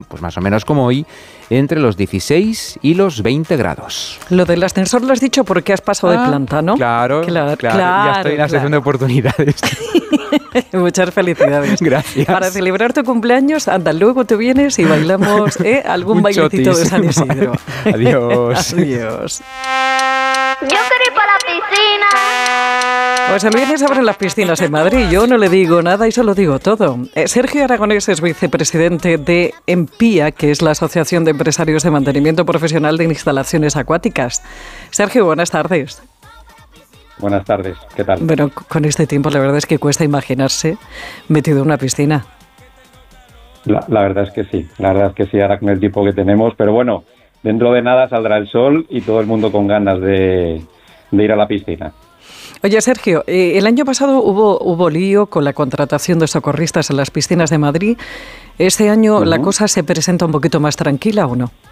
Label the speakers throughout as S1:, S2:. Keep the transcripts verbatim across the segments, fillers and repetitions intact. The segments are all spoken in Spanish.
S1: pues más o menos como hoy, entre los dieciséis y los veinte grados.
S2: Lo del ascensor lo has dicho porque has pasado ah, de planta, ¿no?
S1: Claro, claro, claro, ya estoy en la sección claro. de oportunidades.
S2: Muchas felicidades.
S1: Gracias.
S2: Para celebrar tu cumpleaños, anda, luego te vienes y bailamos ¿eh? algún bailecito de San Isidro.
S1: Adiós.
S2: Adiós.
S3: Yo quiero ir para la piscina.
S2: Pues el viernes abren las piscinas en Madrid. Yo no le digo nada y se lo digo todo. Eh, Sergio Aragonés es vicepresidente de EMPIA, que es la Asociación de Empresarios de Mantenimiento Profesional de Instalaciones Acuáticas. Sergio, buenas tardes.
S4: Buenas tardes, ¿qué tal?
S2: Bueno, con este tiempo la verdad es que cuesta imaginarse metido en una piscina.
S4: La, la verdad es que sí, la verdad es que sí, ahora con el tiempo que tenemos, pero bueno, dentro de nada saldrá el sol y todo el mundo con ganas de, de ir a la piscina.
S2: Oye, Sergio, eh, el año pasado hubo, hubo lío con la contratación de socorristas en las piscinas de Madrid. ¿Este año uh-huh. la cosa se presenta un poquito más tranquila o no?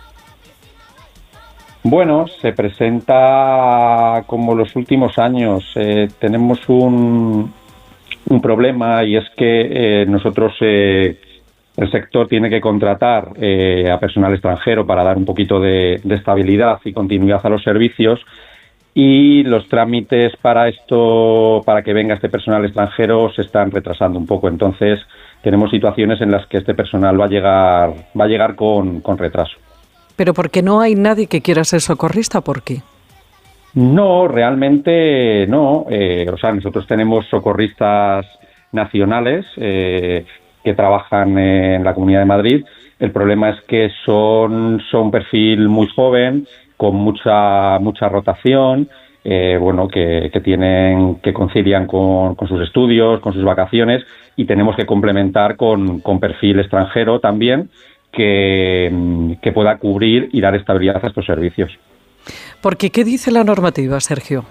S4: Bueno, se presenta como los últimos años. Eh, tenemos un, un problema y es que eh, nosotros, eh, el sector tiene que contratar eh, a personal extranjero para dar un poquito de, de estabilidad y continuidad a los servicios. Y los trámites para esto, para que venga este personal extranjero, se están retrasando un poco. Entonces, tenemos situaciones en las que este personal va a llegar, va a llegar con, con retraso.
S2: ¿Pero porque no hay nadie que quiera ser socorrista? ¿Por qué?
S4: No, realmente no. Eh, o sea, nosotros tenemos socorristas nacionales eh, que trabajan en la Comunidad de Madrid. El problema es que son, son un perfil muy joven, con mucha mucha rotación, eh, bueno, que, que tienen que concilian con, con sus estudios, con sus vacaciones, y tenemos que complementar con, con perfil extranjero también que, que pueda cubrir y dar estabilidad a estos servicios.
S2: Porque, ¿qué dice la normativa, Sergio?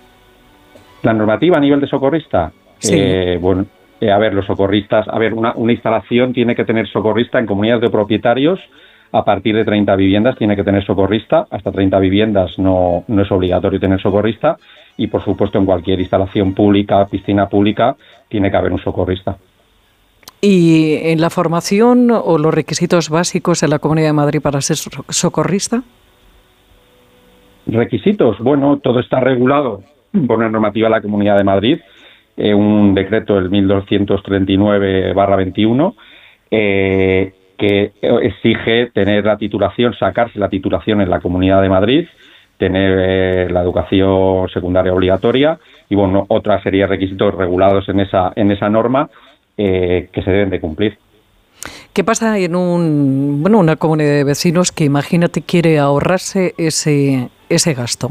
S4: La normativa a nivel de socorrista,
S2: sí.
S4: eh, bueno, eh, a ver, los socorristas, a ver, una, una instalación tiene que tener socorrista en comunidades de propietarios. A partir de treinta viviendas tiene que tener socorrista, hasta treinta viviendas no, no es obligatorio tener socorrista, y por supuesto en cualquier instalación pública, piscina pública, tiene que haber un socorrista.
S2: ¿Y en la formación o los requisitos básicos en la Comunidad de Madrid para ser socorrista?
S4: Requisitos, bueno, todo está regulado por una normativa de la Comunidad de Madrid, eh, un decreto del mil doscientos treinta y nueve barra veintiuno, eh, que exige tener la titulación, sacarse la titulación en la Comunidad de Madrid, tener eh, la educación secundaria obligatoria y bueno, otra serie de requisitos regulados en esa en esa norma eh, que se deben de cumplir.
S2: ¿Qué pasa en un bueno una comunidad de vecinos que, imagínate, quiere ahorrarse ese ese gasto?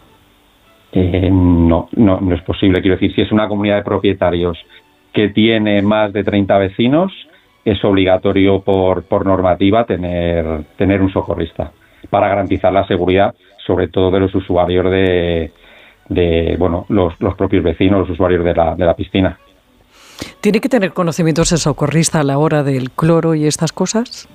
S4: Eh, no, no, no es posible. Quiero decir, si es una comunidad de propietarios que tiene más de treinta vecinos, es obligatorio por, por normativa tener, tener un socorrista para garantizar la seguridad, sobre todo de los usuarios de, de bueno, los, los propios vecinos, los usuarios de la, de la piscina.
S2: ¿Tiene que tener conocimientos el socorrista a la hora del cloro y estas cosas?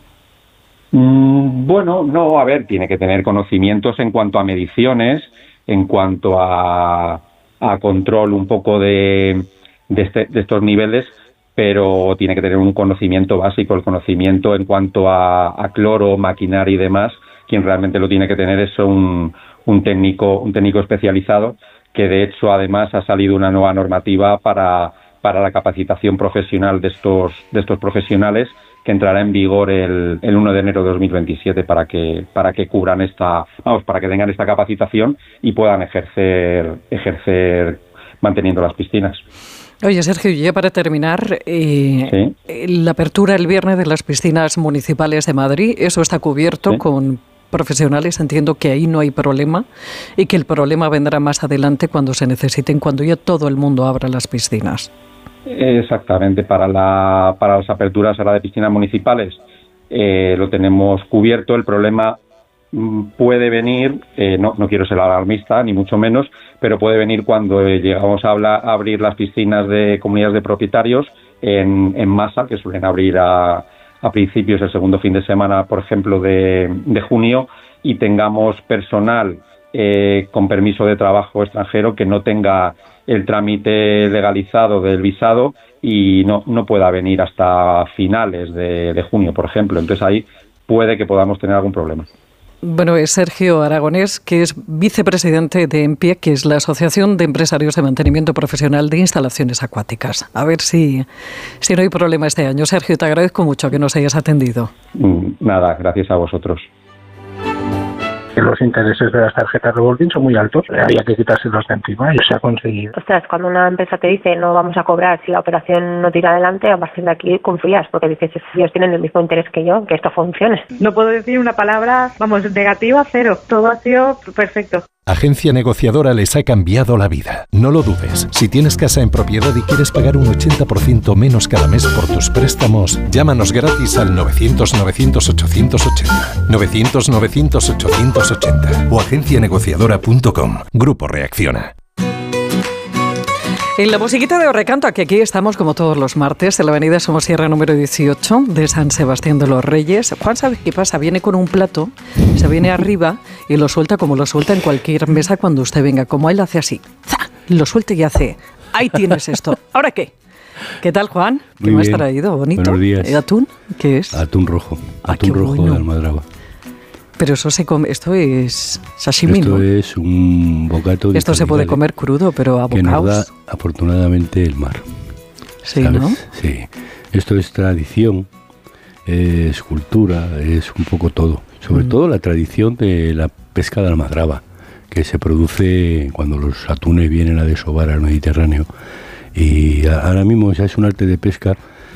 S4: Mm, bueno, no, a ver, tiene que tener conocimientos en cuanto a mediciones, en cuanto a, a control un poco de, de, este, de estos niveles, pero tiene que tener un conocimiento básico, el conocimiento en cuanto a, a cloro, maquinaria y demás. Quien realmente lo tiene que tener es un, un técnico un técnico especializado, que de hecho además ha salido una nueva normativa para, para la capacitación profesional de estos de estos profesionales, que entrará en vigor el, el uno de enero de dos mil veintisiete para que para que cubran esta, vamos, para que tengan esta capacitación y puedan ejercer ejercer manteniendo las piscinas.
S2: Oye, Sergio, ya para terminar, eh, ¿sí? La apertura el viernes de las piscinas municipales de Madrid, eso está cubierto, ¿sí?, con profesionales. Entiendo que ahí no hay problema y que el problema vendrá más adelante cuando se necesiten, cuando ya todo el mundo abra las piscinas.
S4: Exactamente, para la para las aperturas ahora de piscinas municipales eh, lo tenemos cubierto. El problema puede venir, eh, no, no quiero ser alarmista ni mucho menos, pero puede venir cuando eh, llegamos a, hablar, a abrir las piscinas de comunidades de propietarios en, en masa, que suelen abrir a, a principios del segundo fin de semana, por ejemplo, de, de junio, y tengamos personal eh, con permiso de trabajo extranjero que no tenga el trámite legalizado del visado y no, no pueda venir hasta finales de, de junio, por ejemplo. Entonces ahí puede que podamos tener algún problema.
S2: Bueno, es Sergio Aragonés, que es vicepresidente de EMPIE, que es la Asociación de Empresarios de Mantenimiento Profesional de Instalaciones Acuáticas. A ver si, si no hay problema este año. Sergio, te agradezco mucho que nos hayas atendido.
S4: Nada, gracias a vosotros.
S5: Los intereses de las tarjetas revolving son muy altos, había que quitárselos de encima y se ha conseguido.
S6: Ostras, cuando una empresa te dice no vamos a cobrar si la operación no tira adelante, a partir de aquí confías, porque dices, ellos tienen el mismo interés que yo, que esto funcione.
S7: No puedo decir una palabra, vamos, negativa, cero. Todo ha sido perfecto.
S8: Agencia Negociadora les ha cambiado la vida. No lo dudes. Si tienes casa en propiedad y quieres pagar un ochenta por ciento menos cada mes por tus préstamos, llámanos gratis al novecientos novecientos ochocientos ochenta. novecientos novecientos ochocientos ochenta o agencia negociadora punto com. Grupo Reacciona.
S2: En la musiquita de Orrecanto, que aquí estamos como todos los martes, en la avenida Somosierra número dieciocho de San Sebastián de los Reyes. Juan, ¿sabes qué pasa? Viene con un plato, se viene arriba y lo suelta como lo suelta en cualquier mesa cuando usted venga. Como él hace así, ¡za! Lo suelta y hace, ahí tienes esto. ¿Ahora qué? ¿Qué tal, Juan? ¿Qué
S9: Muy
S2: me has
S9: bien.
S2: traído? ¿Bonito?
S9: Buenos días.
S2: ¿Atún? ¿Qué es?
S9: Atún rojo.
S2: Ah,
S9: Atún
S2: qué
S9: rojo
S2: bueno.
S9: de Almadraba.
S2: Pero eso se come, esto es sashimi,
S9: Esto
S2: ¿no?
S9: es un bocato.
S2: Esto se puede comer crudo, pero a
S9: que nos da,
S2: bocaos.
S9: afortunadamente, el mar.
S2: Sí,
S9: ¿sabes?
S2: ¿no?
S9: Sí. Esto es tradición, es cultura, es un poco todo. Sobre
S2: Mm.
S9: todo la tradición de la pesca de Almadraba, que se produce cuando los atunes vienen a desovar al Mediterráneo. Y a- ahora mismo ya es un arte de pesca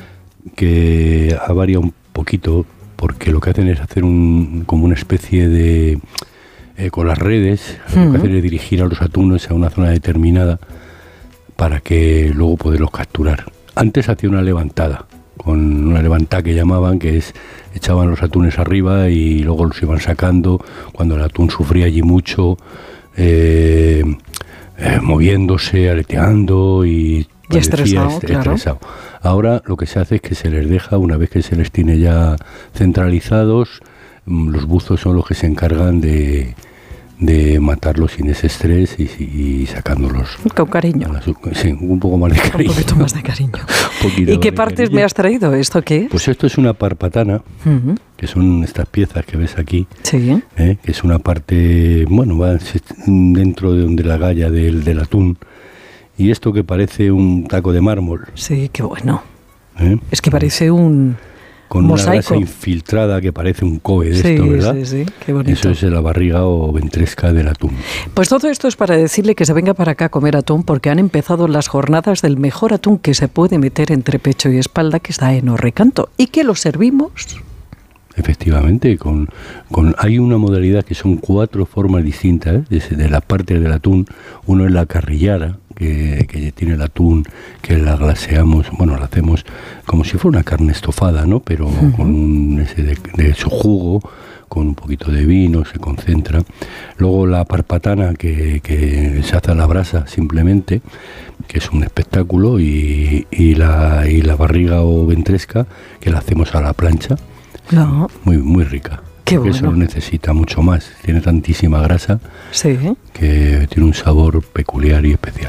S9: que ha variado un poquito, porque lo que hacen es hacer un, como una especie de, eh, con las redes, lo
S2: Ujú.
S9: que hacen es dirigir a los atunes a una zona determinada para que luego poderlos capturar. Antes hacía una levantada, con una levantada que llamaban, que es echaban los atunes arriba y luego los iban sacando cuando el atún sufría allí mucho, eh, eh, moviéndose, aleteando y
S2: Y estresado,
S9: est-
S2: claro.
S9: estresado. Ahora lo que se hace es que se les deja, una vez que se les tiene ya centralizados, mm, los buzos son los que se encargan de, de matarlos sin ese estrés y, y sacándolos.
S2: Con cariño.
S9: a la su- sí, un poco más de
S2: Un
S9: cariño.
S2: poquito más de cariño.
S9: Un poquito
S2: ¿Y
S9: más
S2: qué
S9: de
S2: partes
S9: cariño.
S2: me has traído? ¿Esto qué es?
S9: Pues esto es una parpatana,
S2: Ujú.
S9: que son estas piezas que ves aquí,
S2: Sí.
S9: ¿eh? Que es una parte, bueno, va se- dentro de donde la galla del, del atún. Y esto que parece un taco de mármol,
S2: Sí, qué bueno.
S9: ¿eh?
S2: Es que parece un
S9: Con una
S2: mosaico.
S9: grasa infiltrada que parece un kobe de
S2: Sí,
S9: esto, ¿verdad?
S2: sí, sí, qué bonito.
S9: Eso es la barriga o ventresca del atún.
S2: Pues todo esto es para decirle que se venga para acá a comer atún, porque han empezado las jornadas del mejor atún que se puede meter entre pecho y espalda, que está en Orrecanto, y que lo servimos.
S9: Efectivamente, con, con hay una modalidad que son cuatro formas distintas, ¿eh? de, de la parte del atún. Uno es la carrillada, que, que tiene el atún, que la glaseamos, bueno, la hacemos como si fuera una carne estofada, ¿no? Pero uh-huh. con un, ese de, de su jugo, con un poquito de vino, se concentra. Luego la parpatana, que, que se hace a la brasa simplemente, que es un espectáculo, y, y, la, y la barriga o ventresca, que la hacemos a la plancha.
S2: No.
S9: Muy, muy rica.
S2: Qué
S9: Porque
S2: bueno.
S9: eso necesita mucho más. Tiene tantísima grasa
S2: Sí.
S9: que tiene un sabor peculiar y especial.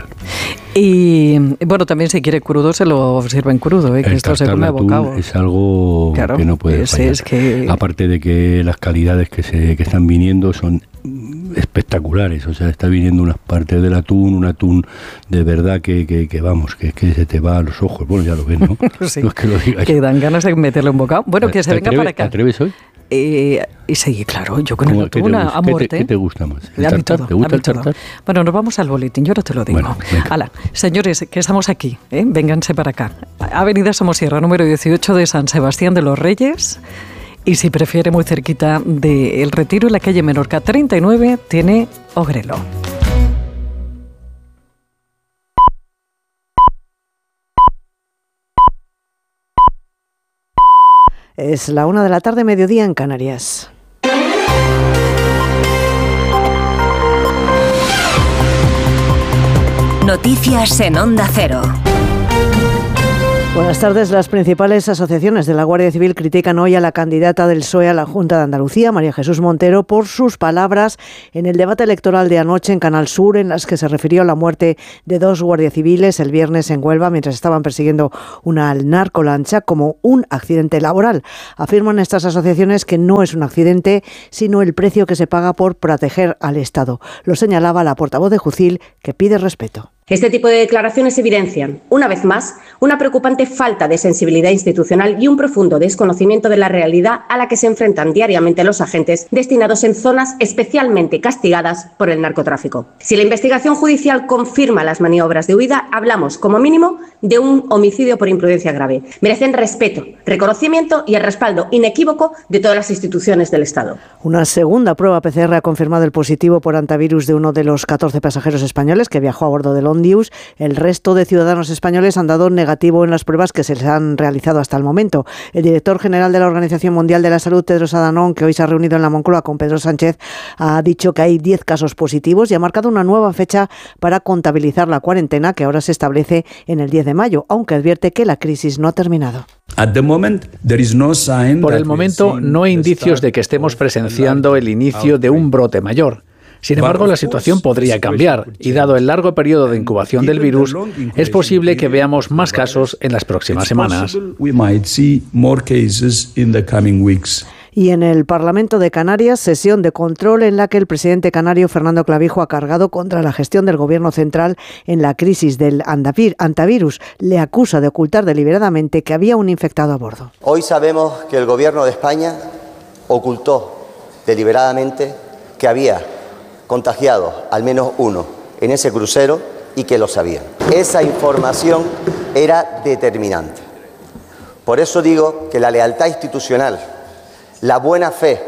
S2: Y bueno, también si quiere crudo se lo sirven crudo, ¿eh? Que
S9: El
S2: esto se
S9: tartar
S2: come
S9: de
S2: a
S9: atún
S2: bocados.
S9: es algo
S2: Claro,
S9: que no puede
S2: es-
S9: fallar.
S2: es que-
S9: Aparte de que las calidades que se que están viniendo son espectaculares. O sea, está viniendo unas partes del atún, un atún de verdad que, que, que vamos, que, que se te va a los ojos. Bueno, ya lo ves, ¿no?
S2: Sí.
S9: No es que lo diga
S2: Que
S9: yo.
S2: dan ganas de meterle un bocado. Bueno, que se
S9: ¿Te
S2: venga
S9: atreves-
S2: para acá.
S9: ¿Te atreves hoy?
S2: Eh, y sí, claro, yo con el
S9: ¿Cómo- qué te
S2: atún a,
S9: gusta?
S2: a
S9: ¿Qué te-
S2: muerte.
S9: qué te gusta más? ¿El
S2: A mí
S9: tartar?
S2: todo,
S9: ¿Te gusta
S2: a mí
S9: el
S2: todo.
S9: tartar?
S2: Bueno, nos vamos al boletín, yo ahora te lo digo.
S9: Bueno, venga.
S2: Hala, señores, que estamos aquí, ¿eh? Vénganse para acá. Avenida Somosierra, número dieciocho de San Sebastián de los Reyes. Y si prefiere, muy cerquita de El Retiro, en la calle Menorca treinta y nueve, tiene Ogrelo.
S10: Es la una de la tarde, mediodía en Canarias.
S11: Noticias en Onda Cero.
S10: Buenas tardes. Las principales asociaciones de la Guardia Civil critican hoy a la candidata del P S O E a la Junta de Andalucía, María Jesús Montero, por sus palabras en el debate electoral de anoche en Canal Sur, en las que se refirió a la muerte de dos guardias civiles el viernes en Huelva mientras estaban persiguiendo una narcolancha como un accidente laboral. Afirman estas asociaciones que no es un accidente, sino el precio que se paga por proteger al Estado. Lo señalaba la portavoz de Jucil, que pide respeto.
S11: Este tipo de declaraciones evidencian, una vez más, una preocupante falta de sensibilidad institucional y un profundo desconocimiento de la realidad a la que se enfrentan diariamente los agentes destinados en zonas especialmente castigadas por el narcotráfico. Si la investigación judicial confirma las maniobras de huida, hablamos, como mínimo, de un homicidio por imprudencia grave. Merecen respeto, reconocimiento y el respaldo inequívoco de todas las instituciones del Estado.
S10: Una segunda prueba P C R ha confirmado el positivo por antivirus de uno de los catorce pasajeros españoles que viajó a bordo del Ondius. El resto de ciudadanos españoles han dado negativo en las pruebas que se les han realizado hasta el momento. El director general de la Organización Mundial de la Salud, Tedros Adhanom, que hoy se ha reunido en la Moncloa con Pedro Sánchez, ha dicho que hay diez casos positivos y ha marcado una nueva fecha para contabilizar la cuarentena, que ahora se establece en el diez de mayo, aunque advierte que la crisis no ha terminado.
S12: Por el momento, no hay indicios de que estemos presenciando el inicio de un brote mayor. Sin embargo, la situación podría cambiar y, dado el largo periodo de incubación del virus, es posible que veamos más casos en las próximas semanas.
S10: Y en el Parlamento de Canarias, sesión de control en la que el presidente canario Fernando Clavijo ha cargado contra la gestión del Gobierno central en la crisis del antivirus. Le acusa de ocultar deliberadamente que había un infectado a bordo.
S13: Hoy sabemos que el Gobierno de España ocultó deliberadamente que había contagiado al menos uno en ese crucero y que lo sabían. Esa información era determinante. Por eso digo que la lealtad institucional, la buena fe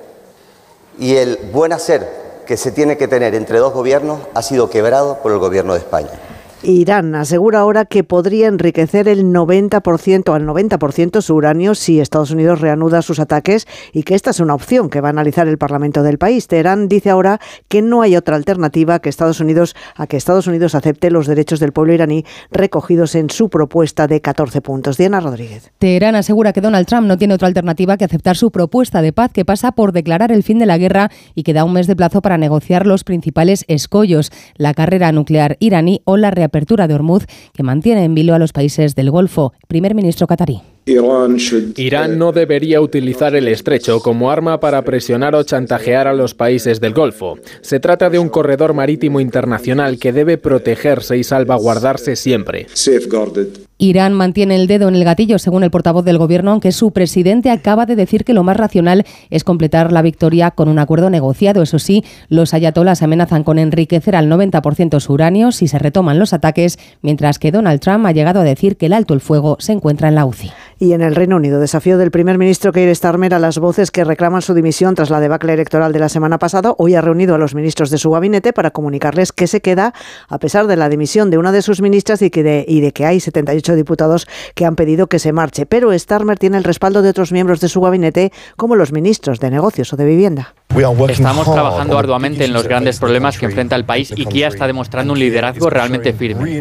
S13: y el buen hacer que se tiene que tener entre dos gobiernos ha sido quebrado por el Gobierno de España.
S10: Irán asegura ahora que podría enriquecer el noventa por ciento al noventa por ciento su uranio si Estados Unidos reanuda sus ataques y que esta es una opción que va a analizar el Parlamento del país. Teherán dice ahora que no hay otra alternativa que Estados Unidos a que Estados Unidos acepte los derechos del pueblo iraní recogidos en su propuesta de catorce puntos. Diana Rodríguez.
S14: Teherán asegura que Donald Trump no tiene otra alternativa que aceptar su propuesta de paz, que pasa por declarar el fin de la guerra y que da un mes de plazo para negociar los principales escollos, la carrera nuclear iraní o la reapertura de Hormuz, que mantiene en vilo a los países del Golfo. Primer ministro catarí.
S15: Irán no debería utilizar el estrecho como arma para presionar o chantajear a los países del Golfo. Se trata de un corredor marítimo internacional que debe protegerse y salvaguardarse siempre.
S14: Irán mantiene el dedo en el gatillo, según el portavoz del gobierno, aunque su presidente acaba de decir que lo más racional es completar la victoria con un acuerdo negociado. Eso sí, los ayatolás amenazan con enriquecer al noventa por ciento su uranio si se retoman los ataques, mientras que Donald Trump ha llegado a decir que el alto el fuego se encuentra en la U C I.
S10: Y en el Reino Unido, desafío del primer ministro Keir Starmer a las voces que reclaman su dimisión tras la debacle electoral de la semana pasada. Hoy ha reunido a los ministros de su gabinete para comunicarles que se queda a pesar de la dimisión de una de sus ministras y, que de, y de que hay setenta y ocho diputados que han pedido que se marche. Pero Starmer tiene el respaldo de otros miembros de su gabinete, como los ministros de Negocios o de Vivienda.
S16: Estamos trabajando arduamente en los grandes problemas que enfrenta el país y Keir está demostrando un liderazgo realmente firme.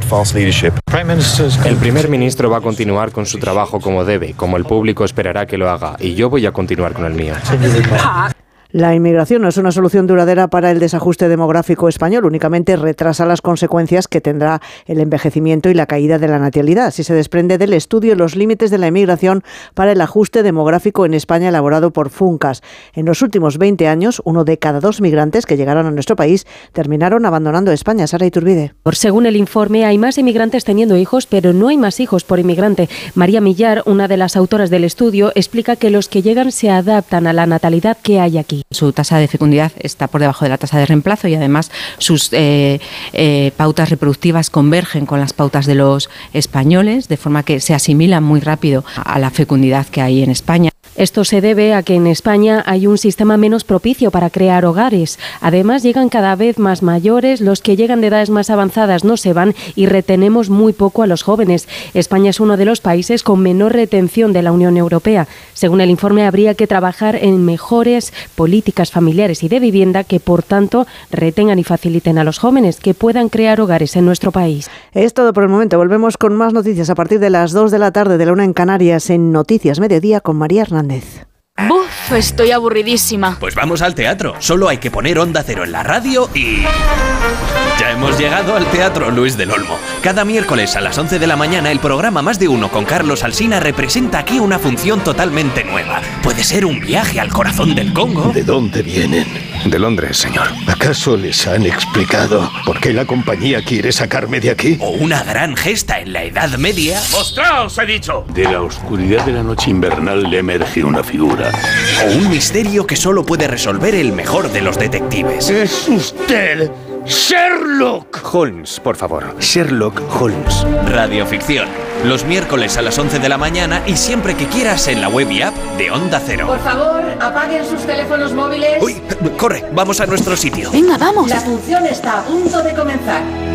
S17: El primer ministro va a continuar con su trabajo como debe, como el público esperará que lo haga, y yo voy a continuar con el mío.
S10: La inmigración no es una solución duradera para el desajuste demográfico español, únicamente retrasa las consecuencias que tendrá el envejecimiento y la caída de la natalidad. Así se desprende del estudio Los límites de la inmigración para el ajuste demográfico en España, elaborado por Funcas. En los últimos veinte años, uno de cada dos migrantes que llegaron a nuestro país terminaron abandonando España. Sara Iturbide.
S18: Según el informe, hay más inmigrantes teniendo hijos, pero no hay más hijos por inmigrante. María Millar, una de las autoras del estudio, explica que los que llegan se adaptan a la natalidad que hay aquí.
S19: Su tasa de fecundidad está por debajo de la tasa de reemplazo y además sus eh, eh, pautas reproductivas convergen con las pautas de los españoles, de forma que se asimilan muy rápido a la fecundidad que hay en España.
S18: Esto se debe a que en España hay un sistema menos propicio para crear hogares. Además, llegan cada vez más mayores, los que llegan de edades más avanzadas no se van y retenemos muy poco a los jóvenes. España es uno de los países con menor retención de la Unión Europea. Según el informe, habría que trabajar en mejores políticas familiares y de vivienda que, por tanto, retengan y faciliten a los jóvenes que puedan crear hogares en nuestro país.
S10: Es todo por el momento. Volvemos con más noticias a partir de las dos de la tarde, de la una en Canarias, en Noticias Mediodía con María Hernández.
S20: Buf, estoy aburridísima.
S21: Pues vamos al teatro. Solo hay que poner Onda Cero en la radio y... ya hemos llegado al Teatro Luis del Olmo. Cada miércoles a las once de la mañana el programa Más de Uno con Carlos Alsina representa aquí una función totalmente nueva. Puede ser un viaje al corazón del Congo.
S22: ¿De dónde vienen?
S21: De Londres, señor.
S22: ¿Acaso les han explicado por qué la compañía quiere sacarme de aquí?
S21: O una gran gesta en la Edad Media.
S22: ¡Mostraos, he dicho! De la oscuridad de la noche invernal le emerge una figura.
S21: O un misterio que solo puede resolver el mejor de los detectives.
S22: ¡Es usted Sherlock
S21: Holmes, por favor. Sherlock Holmes. Radioficción. Los miércoles a las once de la mañana y siempre que quieras en la web y app de Onda Cero.
S23: Por favor, apaguen sus teléfonos móviles.
S21: Uy, corre, vamos a nuestro sitio.
S20: Venga, vamos.
S23: La función está a punto de comenzar.